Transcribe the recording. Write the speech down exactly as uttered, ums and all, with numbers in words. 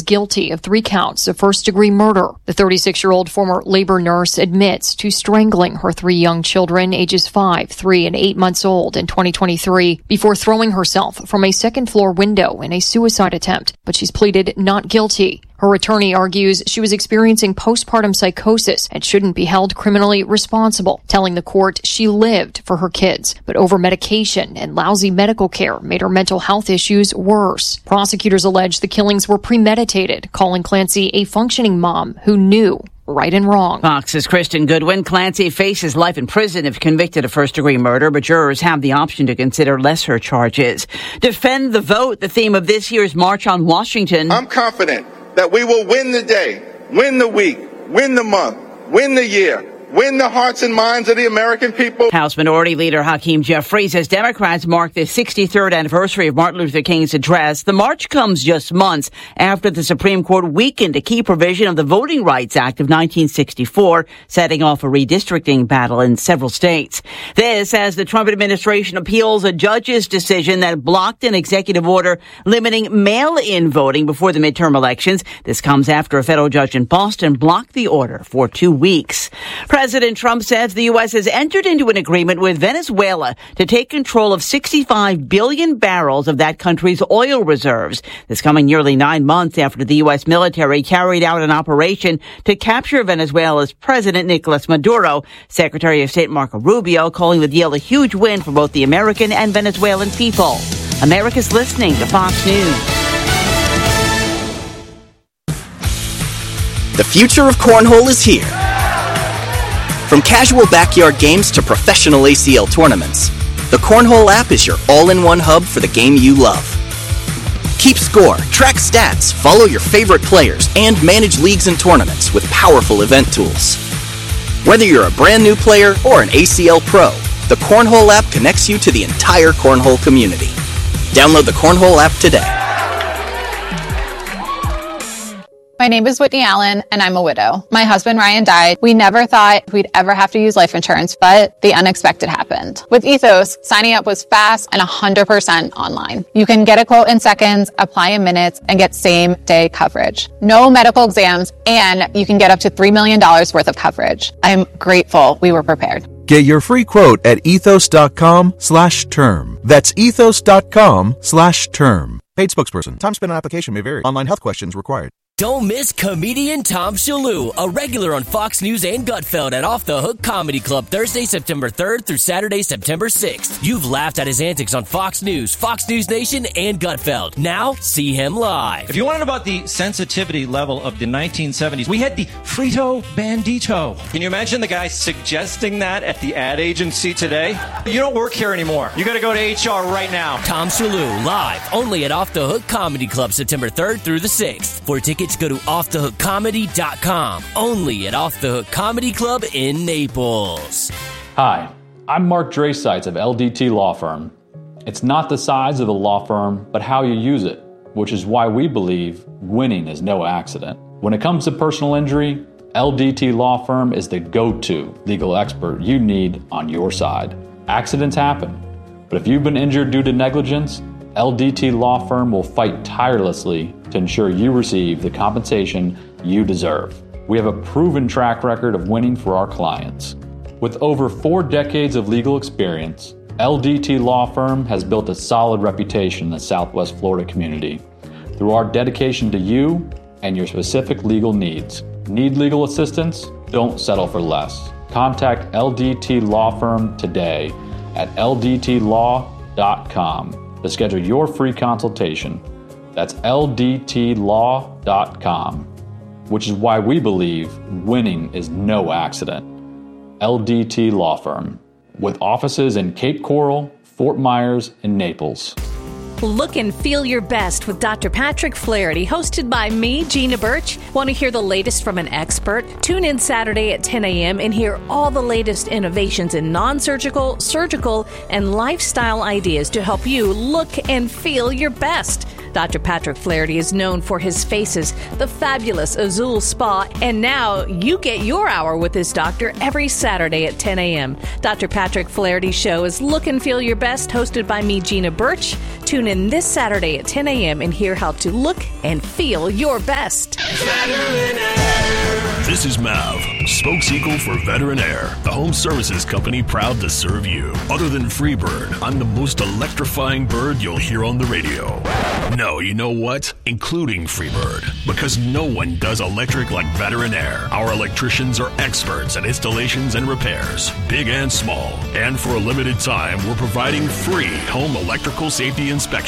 guilty of three counts of first-degree murder. The thirty-six-year-old former labor nurse admits to strangling her three young children, ages five, three, and eight months old, in twenty twenty-three before throwing herself from a second-floor window in a suicide attempt, but she's pleaded not guilty. Her attorney argues she was experiencing postpartum psychosis and shouldn't be held criminally responsible, telling the court she lived for her kids, but over-medication and lousy medical care made her mental health issues worse. Prosecutors allege the killings were premeditated, calling Clancy a functioning mom who knew right and wrong. Fox's Kristen Goodwin. Clancy faces life in prison if convicted of first-degree murder, but jurors have the option to consider lesser charges. Defend the vote, the theme of this year's March on Washington. I'm confident that we will win the day, win the week, win the month, win the year, win the hearts and minds of the American people. House Minority Leader Hakeem Jeffries says Democrats mark the sixty-third anniversary of Martin Luther King's address. The march comes just months after the Supreme Court weakened a key provision of the Voting Rights Act of nineteen sixty-four, setting off a redistricting battle in several states. This as the Trump administration appeals a judge's decision that blocked an executive order limiting mail-in voting before the midterm elections. This comes after a federal judge in Boston blocked the order for two weeks. President Trump says the U S has entered into an agreement with Venezuela to take control of sixty-five billion barrels of that country's oil reserves. This coming nearly nine months after the U S military carried out an operation to capture Venezuela's President Nicolas Maduro. Secretary of State Marco Rubio calling the deal a huge win for both the American and Venezuelan people. America's listening to Fox News. The future of cornhole is here. From casual backyard games to professional A C L tournaments, the Cornhole app is your all-in-one hub for the game you love. Keep score, track stats, follow your favorite players, and manage leagues and tournaments with powerful event tools. Whether you're a brand new player or an A C L pro, the Cornhole app connects you to the entire Cornhole community. Download the Cornhole app today. My name is Whitney Allen, and I'm a widow. My husband, Ryan, died. We never thought we'd ever have to use life insurance, but the unexpected happened. With Ethos, signing up was fast and one hundred percent online. You can get a quote in seconds, apply in minutes, and get same-day coverage. No medical exams, and you can get up to three million dollars worth of coverage. I'm grateful we were prepared. Get your free quote at ethos.com slash term. That's ethos.com slash term. Paid spokesperson. Time spent on application may vary. Online health questions required. Don't miss comedian Tom Shalhoub, a regular on Fox News and Gutfeld at Off the Hook Comedy Club Thursday, September third through Saturday, September sixth. You've laughed at his antics on Fox News, Fox News Nation, and Gutfeld. Now, see him live. If you want to know about the sensitivity level of the nineteen seventies, we had the Frito Bandito. Can you imagine the guy suggesting that at the ad agency today? You don't work here anymore. You got to go to H R right now. Tom Shalhoub, live, only at Off the Hook Comedy Club September third through the sixth. For tickets, go to off the hook comedy dot com. Only at Off the Hook Comedy Club in Naples. Hi, I'm Mark Drasites of L D T Law Firm. It's not the size of the law firm, but how you use it, which is why we believe winning is no accident. When it comes to personal injury, L D T Law Firm is the go-to legal expert you need on your side. Accidents happen, but if you've been injured due to negligence, L D T Law Firm will fight tirelessly to ensure you receive the compensation you deserve. We have a proven track record of winning for our clients. With over four decades of legal experience, L D T Law Firm has built a solid reputation in the Southwest Florida community through our dedication to you and your specific legal needs. Need legal assistance? Don't settle for less. Contact L D T Law Firm today at L D T law dot com. to schedule your free consultation. That's L D T law dot com, which is why we believe winning is no accident. L D T Law Firm, with offices in Cape Coral, Fort Myers, and Naples. Look and feel your best with Doctor Patrick Flaherty, hosted by me, Gina Birch. Want to hear the latest from an expert? Tune in Saturday at ten a.m. and hear all the latest innovations in non-surgical, surgical, and lifestyle ideas to help you look and feel your best. Doctor Patrick Flaherty is known for his faces, the fabulous Azul Spa, and now you get your hour with this doctor every Saturday at ten a.m. Doctor Patrick Flaherty's show is Look and Feel Your Best, hosted by me, Gina Birch. Tune in this Saturday at ten a.m. and hear how to look and feel your best. This is Mav, spokespeople for Veteran Air, the home services company proud to serve you. Other than Freebird, I'm the most electrifying bird you'll hear on the radio. No, you know what? Including Freebird. Because no one does electric like Veteran Air. Our electricians are experts at installations and repairs, big and small. And for a limited time, we're providing free home electrical safety inspections